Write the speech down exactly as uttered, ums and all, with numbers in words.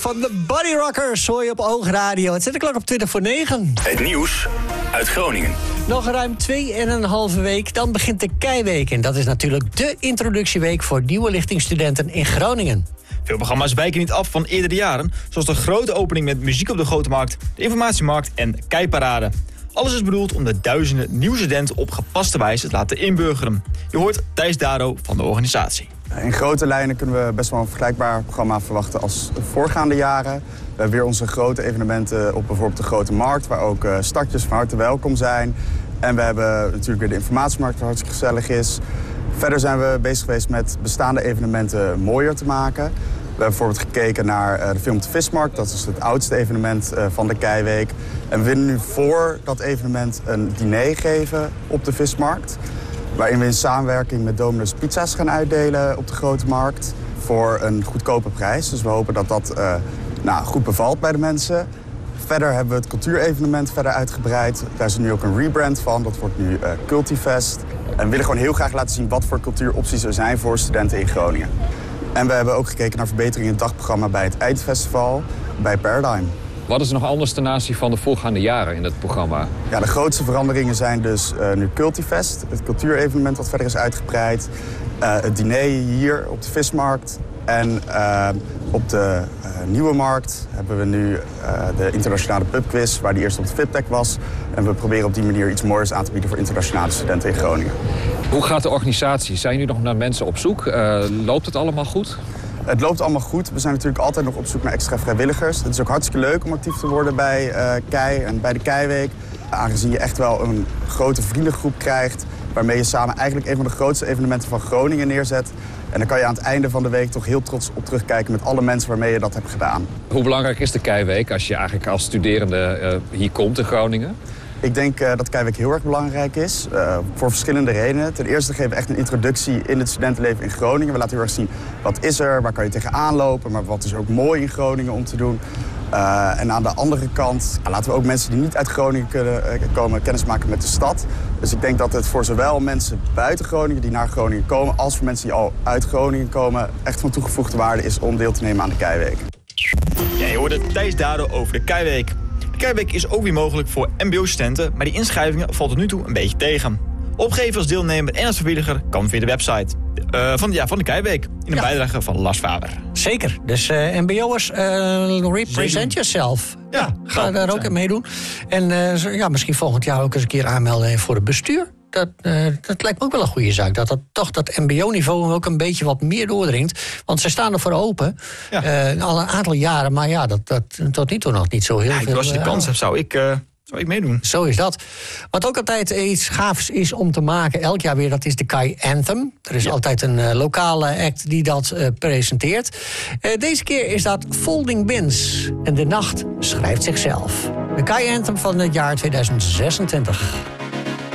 van de Body Rockers hoor je op Oogradio. Het zit de klok op twintig voor negen. Het nieuws uit Groningen. Nog ruim twee en een halve week, dan begint de Keiweek. En dat is natuurlijk de introductieweek voor nieuwe lichtingstudenten in Groningen. Veel programma's wijken niet af van eerdere jaren, zoals de grote opening met muziek op de Grote Markt, de informatiemarkt en Keiparade. Alles is bedoeld om de duizenden nieuwe studenten op gepaste wijze te laten inburgeren. Je hoort Thijs Dado van de organisatie. In grote lijnen kunnen we best wel een vergelijkbaar programma verwachten als de voorgaande jaren. We hebben weer onze grote evenementen op bijvoorbeeld de Grote Markt, waar ook uh, startjes van harte welkom zijn. En we hebben natuurlijk weer de informatiemarkt, wat hartstikke gezellig is. Verder zijn we bezig geweest met bestaande evenementen mooier te maken. We hebben bijvoorbeeld gekeken naar uh, de Film op de Vismarkt. Dat is het oudste evenement uh, van de Keiweek. En we willen nu voor dat evenement een diner geven op de Vismarkt. Waarin we in samenwerking met Domino's pizza's gaan uitdelen op de Grote Markt. Voor een goedkope prijs. Dus we hopen dat dat uh, nou, goed bevalt bij de mensen. Verder hebben we het cultuurevenement verder uitgebreid. Daar is nu ook een rebrand van. Dat wordt nu uh, Cultivest. En we willen gewoon heel graag laten zien wat voor cultuuropties er zijn voor studenten in Groningen. En we hebben ook gekeken naar verbeteringen in het dagprogramma bij het Eindfestival, bij Paradigm. Wat is er nog anders ten aanzien van de voorgaande jaren in het programma? Ja, de grootste veranderingen zijn dus uh, nu Cultivest, het cultuurevenement wat verder is uitgebreid. Uh, het diner hier op de Vismarkt. En uh, op de uh, Nieuwe Markt hebben we nu uh, de internationale pubquiz, waar die eerst op de VIPTech was. En we proberen op die manier iets moois aan te bieden voor internationale studenten in Groningen. Hoe gaat de organisatie? Zijn jullie nog naar mensen op zoek? Uh, loopt het allemaal goed? Het loopt allemaal goed. We zijn natuurlijk altijd nog op zoek naar extra vrijwilligers. Het is ook hartstikke leuk om actief te worden bij uh, Kei en bij de Keiweek. Aangezien je echt wel een grote vriendengroep krijgt, waarmee je samen eigenlijk een van de grootste evenementen van Groningen neerzet. En dan kan je aan het einde van de week toch heel trots op terugkijken met alle mensen waarmee je dat hebt gedaan. Hoe belangrijk is de Keiweek als je eigenlijk als studerende uh, hier komt in Groningen? Ik denk uh, dat Keiweek heel erg belangrijk is, uh, voor verschillende redenen. Ten eerste geven we echt een introductie in het studentenleven in Groningen. We laten heel erg zien wat is er, waar kan je tegenaan lopen, maar wat is ook mooi in Groningen om te doen. Uh, en aan de andere kant uh, laten we ook mensen die niet uit Groningen kunnen, uh, komen kennis maken met de stad. Dus ik denk dat het voor zowel mensen buiten Groningen die naar Groningen komen, als voor mensen die al uit Groningen komen, echt van toegevoegde waarde is om deel te nemen aan de Keiweek. Ja, je hoorde Thijs Dado over de Keiweek. De Keiweek is ook weer mogelijk voor mbo-studenten, maar die inschrijvingen valt tot nu toe een beetje tegen. Opgeven als deelnemer en als vrijwilliger kan via de website uh, van, ja, van de Keiweek. In een ja. bijdrage van Lars Faber. Zeker. Dus uh, mbo'ers, uh, represent yourself. Ja, ja ga daar ook in meedoen. En uh, ja, misschien volgend jaar ook eens een keer aanmelden voor het bestuur. Dat, uh, dat lijkt me ook wel een goede zaak. Dat, dat toch dat mbo-niveau ook een beetje wat meer doordringt. Want ze staan ervoor open. Ja. Uh, al een aantal jaren. Maar ja, dat, dat tot nu toe nog niet zo heel ja, veel. Als je de kans hebt, zou ik... Uh... Zou ik meedoen? Zo is dat. Wat ook altijd iets gaafs is om te maken, elk jaar weer, dat is de Kei Anthem. Er is ja. altijd een uh, lokale act die dat uh, presenteert. Uh, deze keer is dat Folding Bins. En de nacht schrijft zichzelf. De Kei Anthem van het jaar tweeduizend zesentwintig.